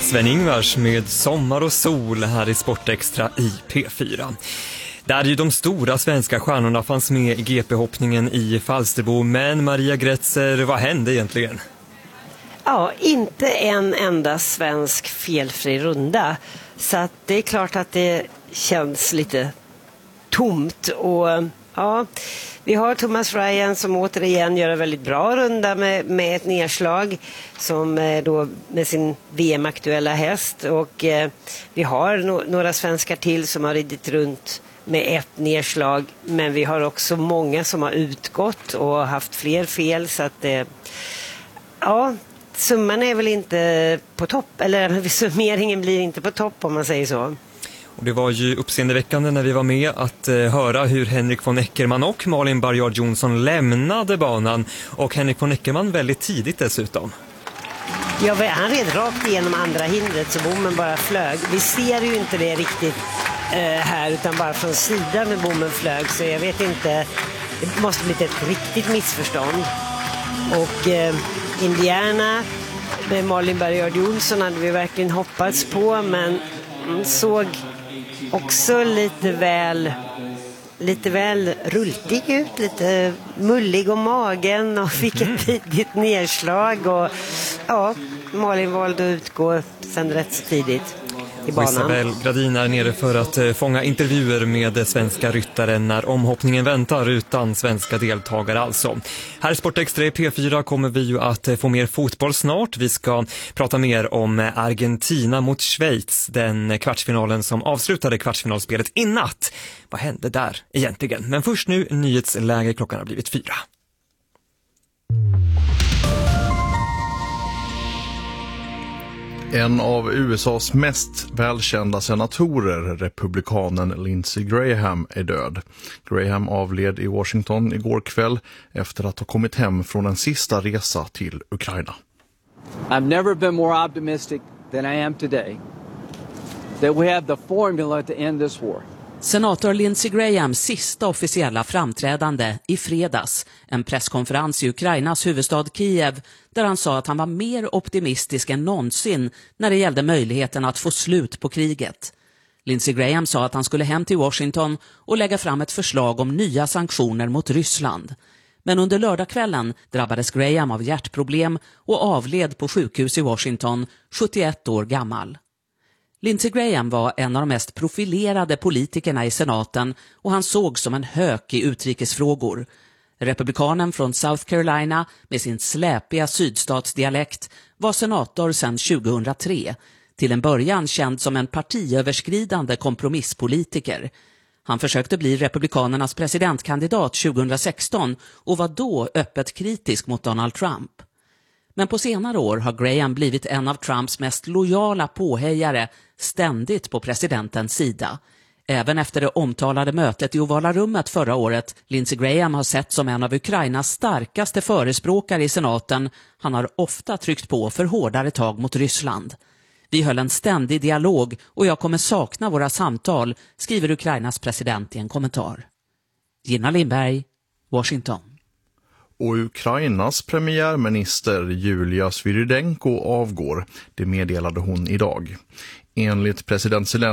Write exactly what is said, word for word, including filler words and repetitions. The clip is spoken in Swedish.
Sven-Ingvars med Sommar och sol här i Sportextra i P fyra. Där ju de stora svenska stjärnorna fanns med i G P-hoppningen i Falsterbo. Men Maria Grätzer, vad hände egentligen? Ja, inte en enda svensk felfri runda. Så att det är klart att det känns lite tomt. Och ja, vi har Thomas Ryan som återigen gör en väldigt bra runda med, med ett nedslag som då med sin V M-aktuella häst. Och eh, vi har no- några svenskar till som har ridit runt med ett nedslag. Men vi har också många som har utgått och haft fler fel. Så att det, ja, summan är väl inte på topp. Eller summeringen blir inte på topp om man säger så. Och det var ju uppseendeväckande när vi var med att eh, höra hur Henrik von Eckermann och Malin Barriard Jonsson lämnade banan. Och Henrik von Eckermann väldigt tidigt dessutom. Ja, han red rakt igenom andra hindret så bommen bara flög. Vi ser ju inte det riktigt eh, här utan bara från sidan med bommen flög. Så jag vet inte, det måste bli ett riktigt missförstånd. Och eh, Indiana med Malin Barriard Jonsson hade vi verkligen hoppats på, men såg också lite väl lite väl rultig ut, lite mullig om magen och fick ett tidigt nedslag och ja, Malin valde att utgå sen rätt så tidigt i banan. Isabel Gradin är nere för att fånga intervjuer med svenska ryttare när omhoppningen väntar utan svenska deltagare alltså. Här i Sportextra i P fyra kommer vi ju att få mer fotboll snart. Vi ska prata mer om Argentina mot Schweiz, den kvartsfinalen som avslutade kvartsfinalspelet i natt. Vad hände där egentligen? Men först nu nyhetsläge, klockan har blivit fyra. En av U S A:s mest välkända senatorer, republikanen Lindsey Graham, är död. Graham avled i Washington igår kväll efter att ha kommit hem från en sista resa till Ukraina. I've never been more optimistic than I am today that we have the formula to end this war. Senator Lindsey Grahams sista officiella framträdande i fredags, en presskonferens i Ukrainas huvudstad Kiev, där han sa att han var mer optimistisk än någonsin när det gällde möjligheten att få slut på kriget. Lindsey Graham sa att han skulle hem till Washington och lägga fram ett förslag om nya sanktioner mot Ryssland. Men under lördagskvällen drabbades Graham av hjärtproblem och avled på sjukhus i Washington, sjuttioett år gammal. Lindsey Graham var en av de mest profilerade politikerna i senaten och han såg som en hök i utrikesfrågor. Republikanen från South Carolina med sin släpiga sydstatsdialekt var senator sedan tjugohundratre, till en början känd som en partiöverskridande kompromisspolitiker. Han försökte bli republikanernas presidentkandidat tjugohundrasexton och var då öppet kritisk mot Donald Trump. Men på senare år har Graham blivit en av Trumps mest lojala påhejare, ständigt på presidentens sida. Även efter det omtalade mötet i Ovala rummet förra året, Lindsey Graham har sett som en av Ukrainas starkaste förespråkare i senaten. Han har ofta tryckt på för hårdare tag mot Ryssland. Vi höll en ständig dialog och jag kommer sakna våra samtal, skriver Ukrainas president i en kommentar. Gina Lindberg, Washington. Och Ukrainas premiärminister Julia Svyrydenko avgår. Det meddelade hon idag. Enligt president Zelenskyj